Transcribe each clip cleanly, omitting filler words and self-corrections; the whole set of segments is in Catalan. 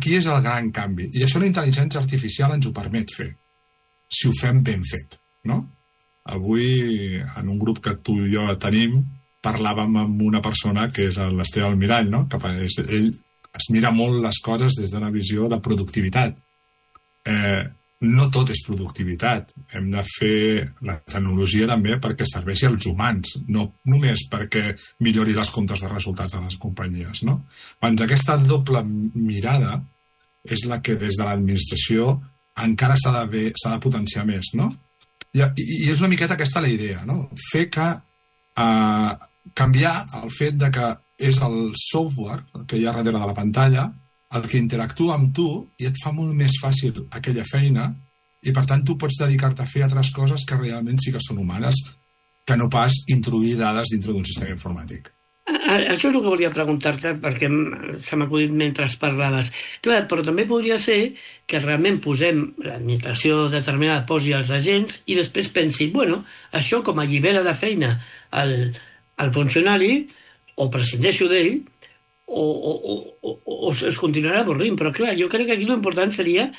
aquí és el gran canvi. I això la intel·ligència artificial ens ho permet fer, si ho fem ben fet, no? Avui, en un grup que tu i jo tenim, parlàvem amb una persona que és l'Esteve Almirall, no? Ell es mira molt les coses des d'una visió de productivitat. No tot és productivitat. Hem de fer la tecnologia també perquè serveixi als humans, no només perquè millori les comptes de resultats de les companyies, no? Doncs aquesta doble mirada és la que des de l'administració encara s'ha de potenciar més, no? I és una miqueta aquesta la idea, no? Fer que canviar el fet de que és el software que hi ha darrere de la pantalla el que interactua amb tu i et fa molt més fàcil aquella feina i, per tant, tu pots dedicar-te a fer altres coses que realment sí que són humanes, que no pas introduir dades dintre d'un sistema informàtic. Això és el que volia preguntar-te, perquè se m'ha acudit mentre parlaves. Clar, però també podria ser que realment posem l'administració determinada, posi els agents i després pensi, bueno, això com a allibera de feina al funcionari, o prescindeixo d'ell, o es continuarà avorrint. Però clar, jo crec que aquí l'important seria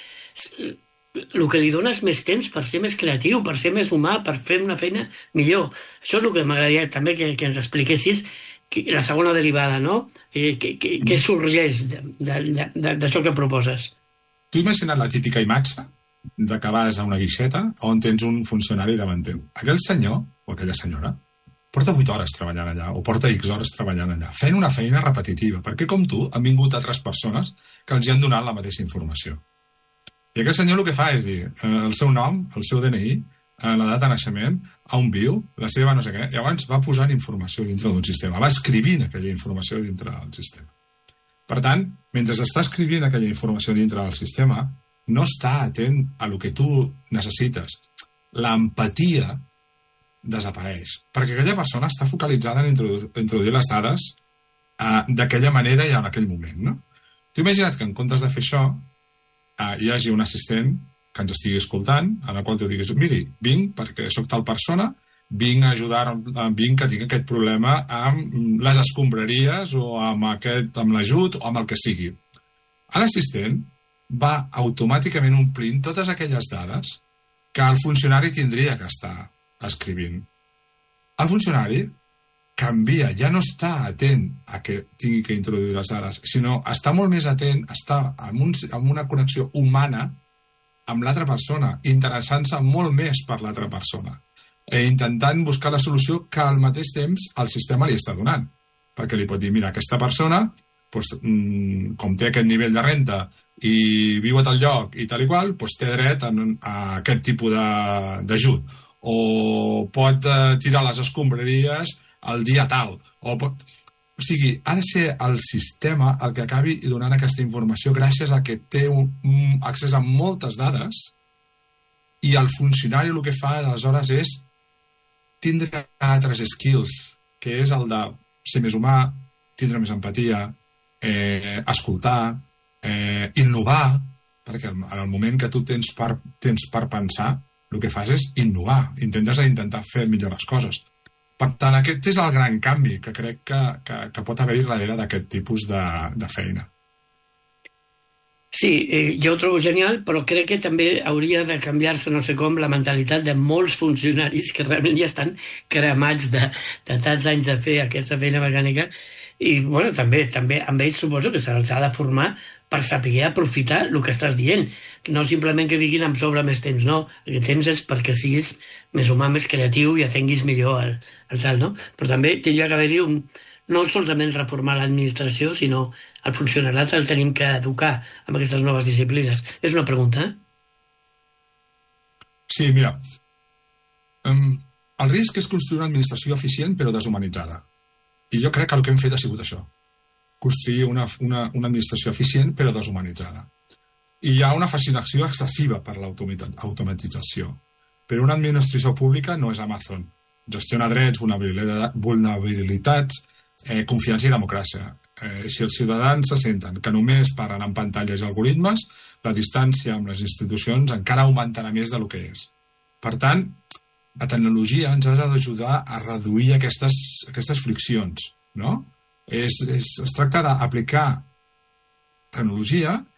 el que li dones més temps per ser més creatiu, per ser més humà, per fer una feina millor. Això és el que m'agradaria també que ens expliquessis, la segona derivada, no? Què sorgeix d'això que proposes? Tu imagina't la típica imatge de que vas a una guixeta on tens un funcionari davant teu. Aquell senyor o aquella senyora porta 8 hores treballant allà, o porta X hores treballant allà, fent una feina repetitiva, perquè com tu han vingut altres persones que els hi han donat la mateixa informació. I aquell senyor el que fa és dir el seu nom, el seu DNI, la data de naixement, on viu, la seva no sé què, i llavors va posant informació dintre d'un sistema, va escrivint aquella informació dintre del sistema. Per tant, mentre està escrivint aquella informació dintre del sistema, no està atent a lo que tu necessites. L'empatia desapareix, perquè aquella persona està focalitzada en introduir les dades d'aquella manera i en aquell moment, no? T'ho imagina't que en comptes de fer això hi hagi un assistent que ens estigui escoltant, en el qual tu diguis, miri, vinc perquè sóc tal persona, vinc a ajudar, vinc que tinc aquest problema amb les escombraries o amb l'ajut o amb el que sigui. L'assistent va automàticament omplint totes aquelles dades que el funcionari tindria que estar escrivint. El funcionari canvia, ja no està atent a que tingui que introduir les dades, sinó està molt més atent, està en una connexió humana amb l'altra persona, interessant-se molt més per l'altra persona, intentant buscar la solució que al mateix temps el sistema li està donant. Perquè li pot dir, mira, aquesta persona, com té aquest nivell de renta i viu a tal lloc i tal i qual, té dret a aquest tipus d'ajut. O pot tirar les escombraries el dia tal. O sigui, ha de ser el sistema el que acabi donant aquesta informació gràcies a que té accés a moltes dades i el funcionari el que fa aleshores és tindre altres skills, que és el de ser més humà, tindre més empatia, escoltar, innovar, perquè en el moment que tu tens per pensar, el que fas és innovar, intentes fer millor les coses. Per tant, aquest és el gran canvi que crec que pot haver-hi darrere d'aquest tipus de feina. Sí, jo ho trobo genial, però crec que també hauria de canviar-se, no sé com, la mentalitat de molts funcionaris que realment ja estan cremats de tants anys de fer aquesta feina mecànica i, bueno, també amb ells suposo que se'ls ha de formar per saber aprofitar el que estàs dient. No simplement que diguin em sobra més temps, no. El temps és perquè siguis més humà, més creatiu i atenguis millor el tal, no? Però també tindria que haver-hi no solament reformar l'administració, sinó el funcionariat el tenim que educar amb aquestes noves disciplines. És una pregunta, Sí, mira, el risc és construir una administració eficient però deshumanitzada. I jo crec que el que hem fet ha sigut això. Construir una administració eficient però deshumanitzada. I hi ha una fascinació excessiva per l'automatització. Però una administració pública no és Amazon. Gestiona drets, vulnerabilitats, confiança i democràcia. Si els ciutadans se senten que només parlen en pantalles i algoritmes, la distància amb les institucions encara augmentarà més del que és. Per tant, la tecnologia ens ha d'ajudar a reduir aquestes friccions, no? Es tracta d'aplicar tecnologia